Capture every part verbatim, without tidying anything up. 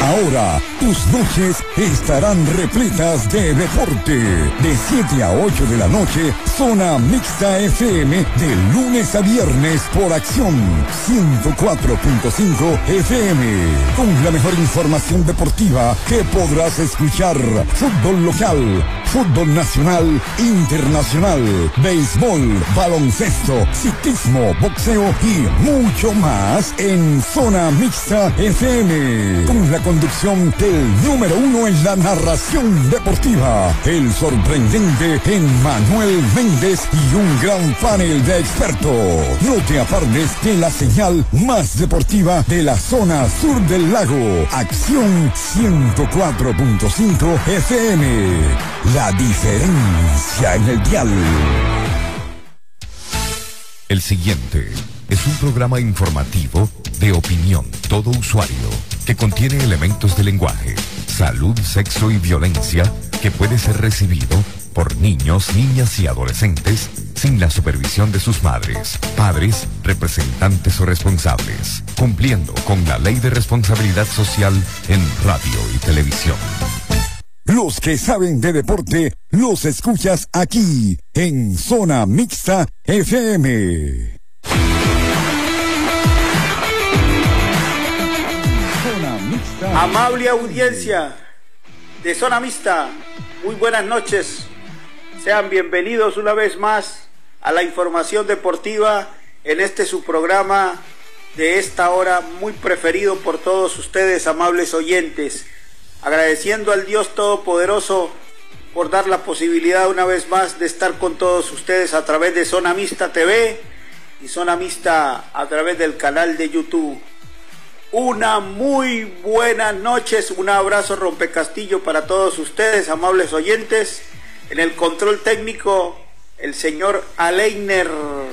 Ahora, tus noches estarán repletas de deporte. De siete a ocho de la noche, Zona Mixta F M, de lunes a viernes por Acción ciento cuatro punto cinco F M. Con la mejor información deportiva que podrás escuchar. Fútbol local, fútbol nacional, internacional, béisbol, baloncesto, ciclismo, boxeo y mucho más en Zona Mixta F M. Con la conducción del número uno en la narración deportiva, el sorprendente Emmanuel Méndez y un gran panel de expertos. No te apartes de la señal más deportiva de la zona sur del lago. Acción ciento cuatro punto cinco F M. La diferencia en el dial. El siguiente es un programa informativo de opinión todo usuario que contiene elementos de lenguaje, salud, sexo y violencia que puede ser recibido por niños, niñas y adolescentes sin la supervisión de sus madres, padres, representantes o responsables, cumpliendo con la Ley de Responsabilidad Social en radio y televisión. Los que saben de deporte los escuchas aquí en Zona Mixta F M. Zona Mixta. Amable audiencia de Zona Mixta, muy buenas noches. Sean bienvenidos una vez más a la información deportiva en este su programa de esta hora muy preferido por todos ustedes, amables oyentes. Agradeciendo al Dios Todopoderoso por dar la posibilidad una vez más de estar con todos ustedes a través de Zona Mixta T V y Zona Mixta a través del canal de YouTube. Una muy buenas noches, un abrazo rompecastillo para todos ustedes, amables oyentes. En el control técnico, el señor Aleiner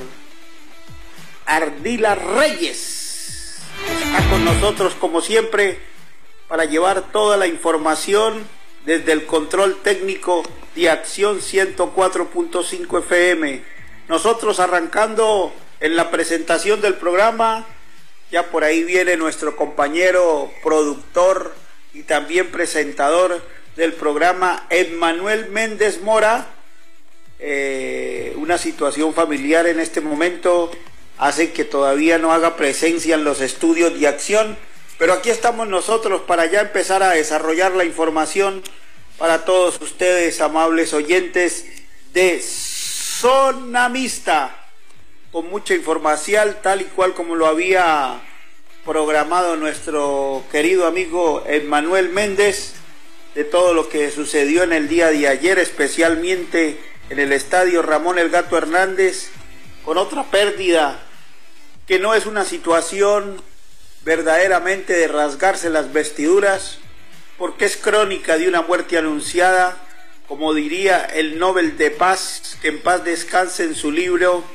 Ardila Reyes está con nosotros como siempre para llevar toda la información desde el control técnico de Acción ciento cuatro punto cinco F M. Nosotros arrancando en la presentación del programa, ya por ahí viene nuestro compañero productor y también presentador del programa, Emmanuel Méndez Mora. Eh, una situación familiar en este momento hace que todavía no haga presencia en los estudios de Acción, pero aquí estamos nosotros para ya empezar a desarrollar la información para todos ustedes, amables oyentes de Zona Mixta, con mucha información, tal y cual como lo había programado nuestro querido amigo Emmanuel Méndez, de todo lo que sucedió en el día de ayer, especialmente en el estadio Ramón El Gato Hernández, con otra pérdida que no es una situación verdaderamente de rasgarse las vestiduras, porque es crónica de una muerte anunciada, como diría el Nobel de Paz, que en paz descanse en su libro.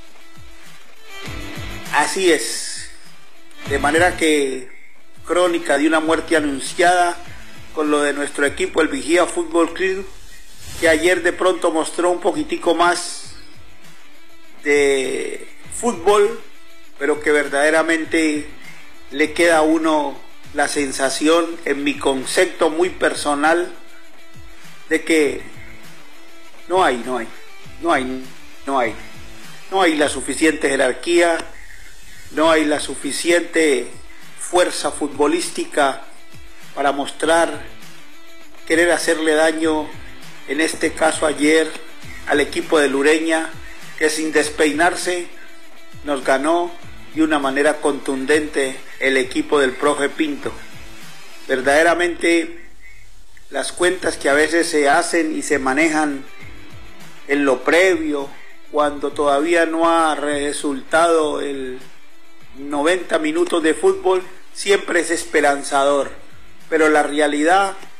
Así es, de manera que crónica de una muerte anunciada con lo de nuestro equipo, el Vigía Fútbol Club, que ayer de pronto mostró un poquitico más de fútbol, pero que verdaderamente le queda a uno la sensación, en mi concepto muy personal, de que no hay, no hay, no hay, no hay, no hay la suficiente jerarquía, no hay la suficiente fuerza futbolística para mostrar querer hacerle daño, en este caso ayer, al equipo de Lureña, que sin despeinarse nos ganó de una manera contundente el equipo del profe Pinto. Verdaderamente las cuentas que a veces se hacen y se manejan en lo previo, cuando todavía no ha resultado el noventa minutos de fútbol, siempre es esperanzador, pero la realidad